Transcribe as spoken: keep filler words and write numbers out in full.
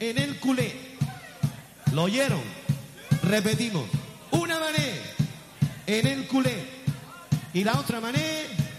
en el culé. ¿Lo oyeron? Repetimos. Una mané en el culé. Y la otra mané